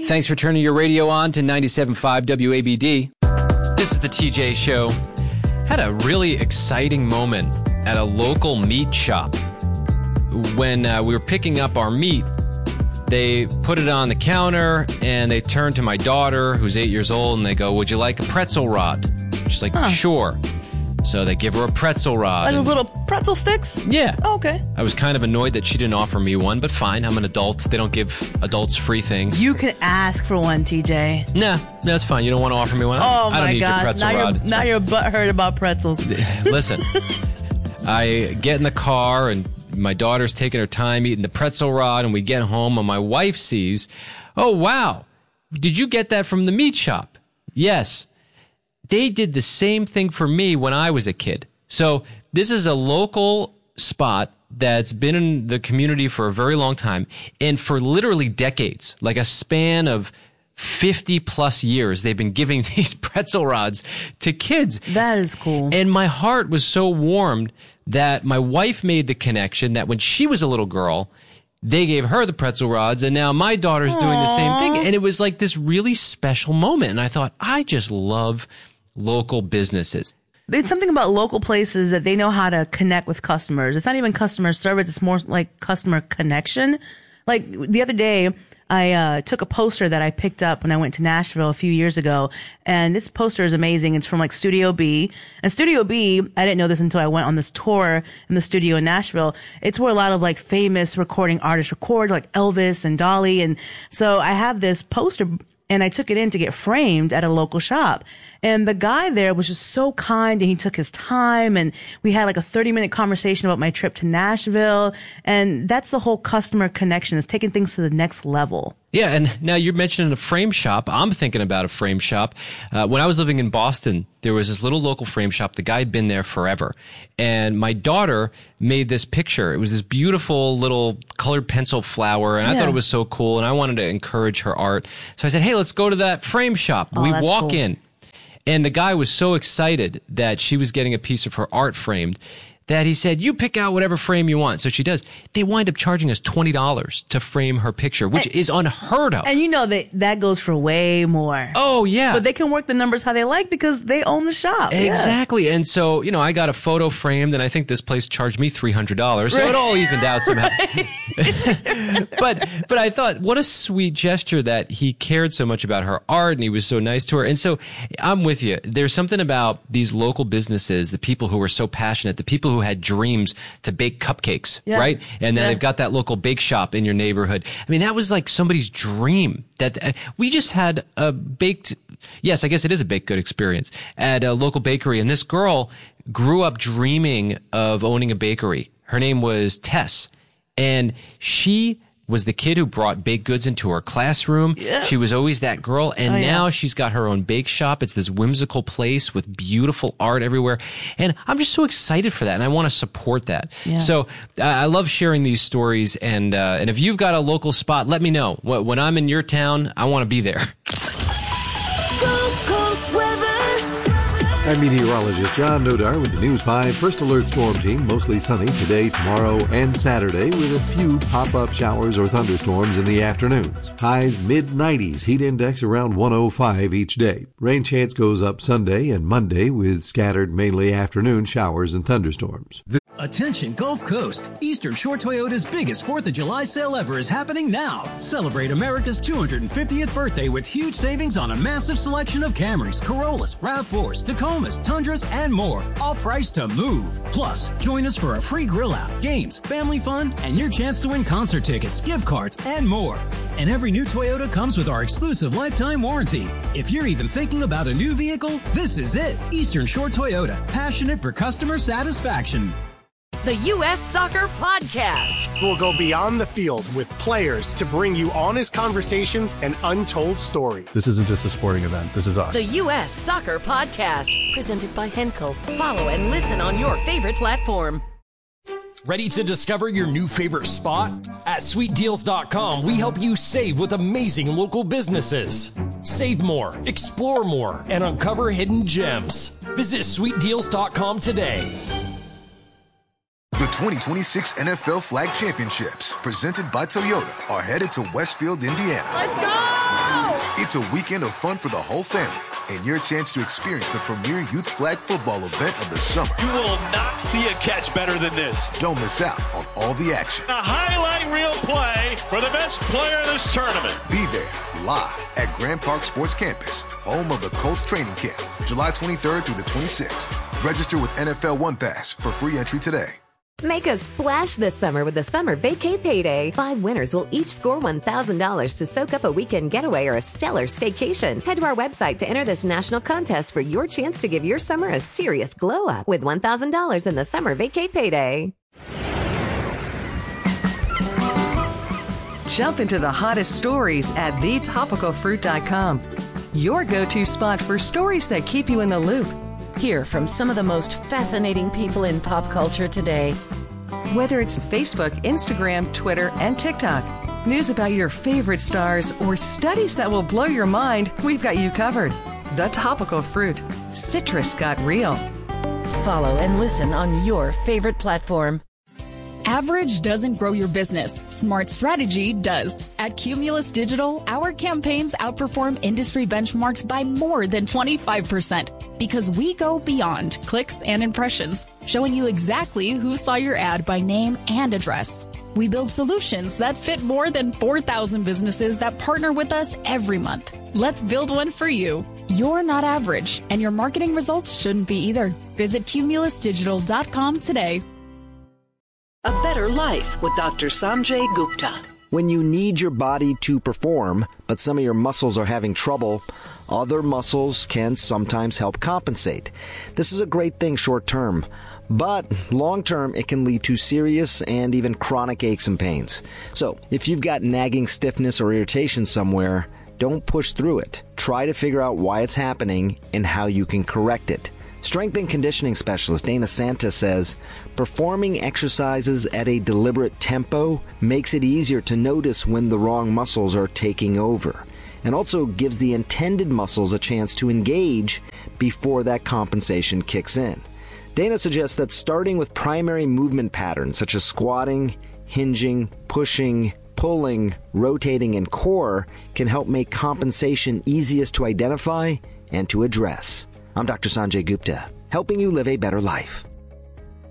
Thanks for turning your radio on to 97.5 WABD. This is the TJ Show. Had a really exciting moment at a local meat shop. When we were picking up our meat, they put it on the counter and they turned to my daughter, who's 8 years old, and they go, "Would you like a pretzel rod?" She's like, "Sure." So they give her a pretzel rod. Like those little pretzel sticks? Yeah. Oh, okay. I was kind of annoyed that she didn't offer me one, but fine. I'm an adult. They don't give adults free things. You can ask for one, TJ. Nah, that's fine. You don't want to offer me one? Oh, I don't need God. your pretzel rod. Now you're butthurt about pretzels. Listen, I get in the car and my daughter's taking her time eating the pretzel rod, and we get home and my wife sees, "Oh, wow. Did you get that from the meat shop?" Yes. They did the same thing for me when I was a kid. So this is a local spot that's been in the community for a very long time, and for literally decades, like a span of 50 plus years, they've been giving these pretzel rods to kids. That is cool. And my heart was so warmed that my wife made the connection that when she was a little girl, they gave her the pretzel rods, and now my daughter's doing the same thing. And it was like this really special moment. And I thought, I just love local businesses. It's something about local places that they know how to connect with customers. It's not even customer service. It's more like customer connection. Like the other day, I took a poster that I picked up when I went to Nashville a few years ago. And this poster is amazing. It's from like Studio B. And Studio B, I didn't know this until I went on this tour in the studio in Nashville. It's where a lot of like famous recording artists record, like Elvis and Dolly. And so I have this poster and I took it in to get framed at a local shop. And the guy there was just so kind, and he took his time, and we had like a 30-minute conversation about my trip to Nashville. And that's the whole customer connection, is taking things to the next level. Yeah, and now you're mentioning a frame shop. I'm thinking about a frame shop. When I was living in Boston, there was this little local frame shop. The guy had been there forever. And my daughter made this picture. It was this beautiful little colored pencil flower, and I thought it was so cool, and I wanted to encourage her art. So I said, "Hey, let's go to that frame shop." Oh, we that's walk cool. in, and the guy was so excited that she was getting a piece of her art framed that he said, "You pick out whatever frame you want." So she does. They wind up charging us $20 to frame her picture, which is unheard of. And you know that goes for way more. Oh, yeah. But they can work the numbers how they like because they own the shop. Exactly. Yeah. And so, I got a photo framed, and I think this place charged me $300. So it all evened out somehow. But I thought, what a sweet gesture that he cared so much about her art, and he was so nice to her. And so I'm with you. There's something about these local businesses, the people who are so passionate, the people who had dreams to bake cupcakes, right? And then they've got that local bake shop in your neighborhood. I mean, that was like somebody's dream. That we just had a baked, yes, I guess it is a baked good experience at a local bakery. And this girl grew up dreaming of owning a bakery. Her name was Tess, and she was the kid who brought baked goods into her classroom. Yeah. She was always that girl. And now she's got her own bake shop. It's this whimsical place with beautiful art everywhere. And I'm just so excited for that. And I want to support that. Yeah. So I love sharing these stories. And if you've got a local spot, let me know. When I'm in your town, I want to be there. I'm meteorologist John Nodar with the News 5 First Alert Storm Team. Mostly sunny today, tomorrow, and Saturday, with a few pop-up showers or thunderstorms in the afternoons. Highs mid-90s, heat index around 105 each day. Rain chance goes up Sunday and Monday with scattered mainly afternoon showers and thunderstorms. Attention Gulf Coast! Eastern Shore Toyota's biggest 4th of July sale ever is happening now. Celebrate America's 250th birthday with huge savings on a massive selection of Camrys, Corollas, RAV4s, Tacomas, Tundras, and more. All priced to move. Plus, join us for a free grill out, games, family fun, and your chance to win concert tickets, gift cards, and more. And every new Toyota comes with our exclusive lifetime warranty. If you're even thinking about a new vehicle, this is it. Eastern Shore Toyota, passionate for customer satisfaction. The U.S. Soccer Podcast. We'll go beyond the field with players to bring you honest conversations and untold stories. This isn't just a sporting event. This is us. The U.S. Soccer Podcast. Presented by Henkel. Follow and listen on your favorite platform. Ready to discover your new favorite spot? At SweetDeals.com, we help you save with amazing local businesses. Save more, explore more, and uncover hidden gems. Visit SweetDeals.com today. The 2026 NFL Flag Championships, presented by Toyota, are headed to Westfield, Indiana. Let's go! It's a weekend of fun for the whole family and your chance to experience the premier youth flag football event of the summer. You will not see a catch better than this. Don't miss out on all the action. A highlight reel play for the best player in this tournament. Be there live at Grand Park Sports Campus, home of the Colts training camp, July 23rd through the 26th. Register with NFL One Pass for free entry today. Make a splash this summer with the Summer Vacay Payday. 5 winners will each score $1,000 to soak up a weekend getaway or a stellar staycation. Head to our website to enter this national contest for your chance to give your summer a serious glow up with $1,000 in the Summer Vacay Payday. Jump into the hottest stories at thetopicalfruit.com. Your go-to spot for stories that keep you in the loop. Hear from some of the most fascinating people in pop culture today. Whether it's Facebook, Instagram, Twitter, and TikTok, news about your favorite stars, or studies that will blow your mind, we've got you covered. The Topical Fruit. Citrus got real. Follow and listen on your favorite platform. Average doesn't grow your business. Smart strategy does. At Cumulus Digital, our campaigns outperform industry benchmarks by more than 25% because we go beyond clicks and impressions, showing you exactly who saw your ad by name and address. We build solutions that fit more than 4,000 businesses that partner with us every month. Let's build one for you. You're not average, and your marketing results shouldn't be either. Visit cumulusdigital.com today. A Better Life with Dr. Sanjay Gupta. When you need your body to perform, but some of your muscles are having trouble, other muscles can sometimes help compensate. This is a great thing short term, but long term it can lead to serious and even chronic aches and pains. So if you've got nagging stiffness or irritation somewhere, don't push through it. Try to figure out why it's happening and how you can correct it. Strength and conditioning specialist Dana Santa says, performing exercises at a deliberate tempo makes it easier to notice when the wrong muscles are taking over, and also gives the intended muscles a chance to engage before that compensation kicks in. Dana suggests that starting with primary movement patterns such as squatting, hinging, pushing, pulling, rotating, and core can help make compensation easiest to identify and to address. I'm Dr. Sanjay Gupta, helping you live a better life.